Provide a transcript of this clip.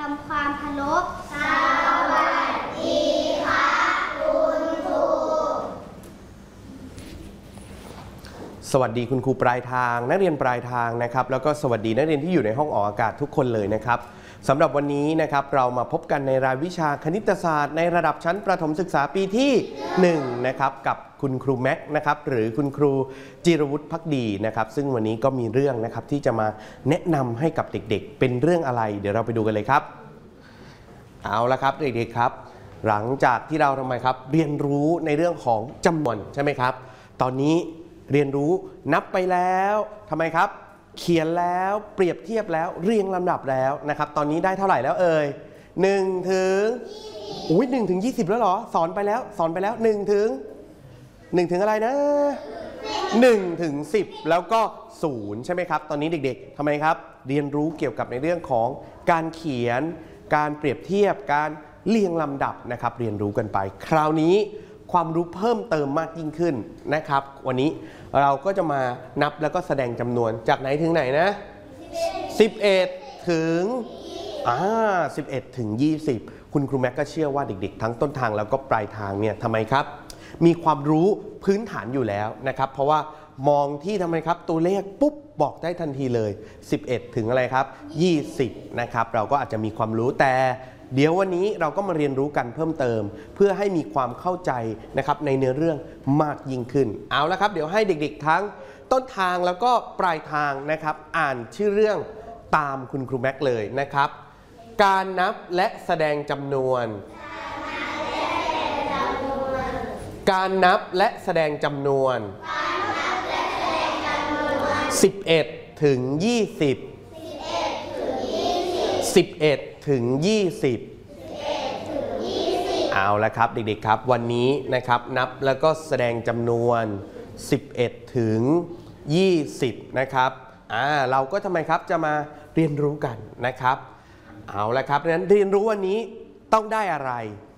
ำความเคารพสวัสดีค่ะคุณครูสวัสดีคุณครูปลายทางนักเรียนปลายทางนะครับแล้วก็สวัสดีนักเรียนที่อยู่ในห้องออกอากาศทุกคนเลยนะครับสำหรับวันนี้นะครับเรามาพบกันในรายวิชาคณิตศาสตร์ในระดับชั้นประถมศึกษาปีที่1นะครับกับคุณครูแม็กนะครับหรือคุณครูจิรวุฒิภักดีนะครับซึ่งวันนี้ก็มีเรื่องนะครับที่จะมาแนะนำให้กับเด็กๆเป็นเรื่องอะไรเดี๋ยวเราไปดูกันเลยครับเอาละครับเด็กๆครับหลังจากที่เราทำไมครับเรียนรู้ในเรื่องของจำนวนใช่ไหมครับตอนนี้เรียนรู้นับไปแล้วทำไมครับเขียนแล้วเปรียบเทียบแล้วเรียงลำดับแล้วนะครับตอนนี้ได้เท่าไหร่แล้วเอ่ย1 ถึง1 ถึง 20แล้วเหรอสอนไปแล้ว1 ถึงอะไรนะ1 ถึง 10แล้วก็0ใช่ไหมครับตอนนี้เด็กๆทำไมครับเรียนรู้เกี่ยวกับในเรื่องของการเขียนการเปรียบเทียบการเรียงลำดับนะครับเรียนรู้กันไปคราวนี้ความรู้เพิ่มเติมมากยิ่งขึ้นนะครับวันนี้เราก็จะมานับแล้วก็แสดงจำนวนจากไหนถึงไหนนะ11 ถึง11 ถึง 20คุณครูแม็กก็เชื่อว่าเด็กๆทั้งต้นทางแล้วก็ปลายทางเนี่ยทำไมครับมีความรู้พื้นฐานอยู่แล้วนะครับเพราะว่ามองที่ทำไมครับตัวเลขปุ๊บบอกได้ทันทีเลย11 ถึงอะไรครับ20นะครับเราก็อาจจะมีความรู้แต่เดี๋ยววันนี้เราก็มาเรียนรู้กันเพิ่มเติมเพื่อให้มีความเข้าใจนะครับในเนื้อเรื่องมากยิ่งขึ้นเอาละครับเดี๋ยวให้เด็กๆทั้งต้นทางแล้วก็ปลายทางนะครับอ่านชื่อเรื่องตามคุณครูแม็กเลยนะครับการนับและแสดงจำนวนการนับและแสดงจำนวน11 ถึง 20 11 ถึง 20เอาละครับเด็กๆครับวันนี้นะครับนับแล้วก็แสดงจำนวน11 ถึง 20นะครับเราก็ทำไมครับจะมาเรียนรู้กันนะครับเอาละครับดังนั้นเรียนรู้วันนี้ต้องได้อะไร